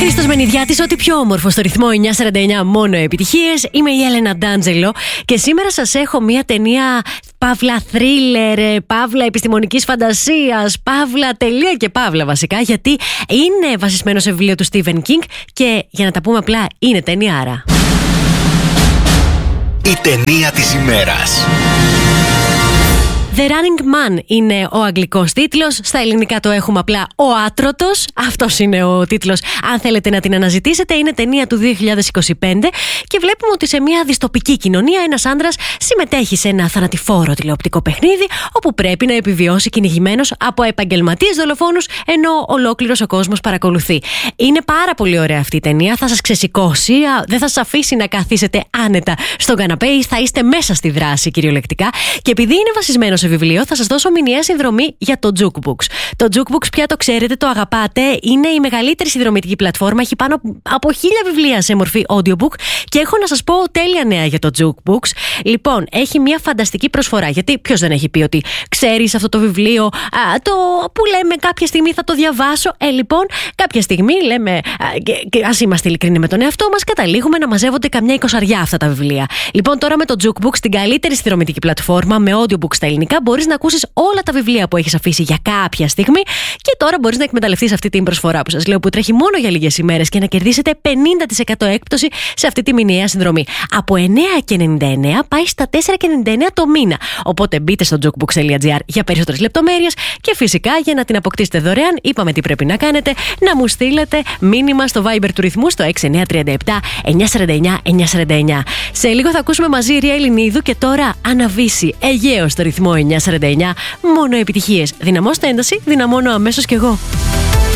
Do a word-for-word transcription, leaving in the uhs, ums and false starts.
Χρήστος Μενιδιάτης, ό,τι πιο όμορφο στο ρυθμό εννιά σαράντα εννιά, μόνο επιτυχίες. Είμαι η Έλενα Ντάντζελο και σήμερα σας έχω μια ταινία παύλα θρίλερ, παύλα επιστημονικής φαντασίας, παύλα τελεία και παύλα βασικά, γιατί είναι βασισμένο σε βιβλίο του Stephen King και για να τα πούμε απλά είναι ταινιάρα. Η ταινία της ημέρας. The Running Man είναι ο αγγλικός τίτλος. Στα ελληνικά το έχουμε απλά Ο Άτρωτος. Αυτός είναι ο τίτλος. Αν θέλετε να την αναζητήσετε, είναι ταινία του δύο χιλιάδες είκοσι πέντε και βλέπουμε ότι σε μια δυστοπική κοινωνία ένας άντρας συμμετέχει σε ένα θανατηφόρο τηλεοπτικό παιχνίδι όπου πρέπει να επιβιώσει κυνηγημένος από επαγγελματίες δολοφόνους ενώ ολόκληρος ο κόσμος παρακολουθεί. Είναι πάρα πολύ ωραία αυτή η ταινία. Θα σας ξεσηκώσει, δεν θα σας αφήσει να καθίσετε άνετα στον καναπέ ή θα είστε μέσα στη δράση κυριολεκτικά. Και επειδή είναι βασισμένο σε βιβλίο, θα σας δώσω μηνιαία συνδρομή για το Jukebox. Το Jukebox πια το ξέρετε, το αγαπάτε. Είναι η μεγαλύτερη συνδρομητική πλατφόρμα. Έχει πάνω από χίλια βιβλία σε μορφή audiobook. Και έχω να σας πω τέλεια νέα για το Jukebox. Λοιπόν, έχει μια φανταστική προσφορά. Γιατί ποιος δεν έχει πει ότι ξέρεις αυτό το βιβλίο, α, το που λέμε κάποια στιγμή θα το διαβάσω. Ε, λοιπόν, κάποια στιγμή λέμε, ας είμαστε ειλικρινοί με τον εαυτό μας, καταλήγουμε να μαζεύονται καμιά εικοσαριά αυτά τα βιβλία. Λοιπόν, τώρα με το Jukebox, την καλύτερη συνδρομητική πλατφόρμα με audiobook στα ελληνικά, μπορείς να ακούσεις όλα τα βιβλία που έχεις αφήσει για κάποια στιγμή και τώρα μπορείς να εκμεταλλευτείς αυτή την προσφορά που σας λέω που τρέχει μόνο για λίγες ημέρες και να κερδίσετε πενήντα τοις εκατό έκπτωση σε αυτή τη μηνιαία συνδρομή. Από εννιά και ενενήντα εννιά πάει στα τέσσερα και ενενήντα εννιά το μήνα. Οπότε μπείτε στο jukebox τελεία gr για περισσότερες λεπτομέρειες και φυσικά για να την αποκτήσετε δωρεάν, είπαμε τι πρέπει να κάνετε, να μου στείλετε μήνυμα στο Viber του ρυθμού στο έξι εννιά τρία επτά εννιά σαράντα εννιά εννιά σαράντα εννιά. Σε λίγο θα ακούσουμε μαζί Ρία Ελληνίδου και τώρα Αναβύση Αιγαίο στο ρυθμό εννιά σαράντα εννιά, μόνο επιτυχίες. Δυναμώστε ένταση, δυναμώνω αμέσως κι εγώ.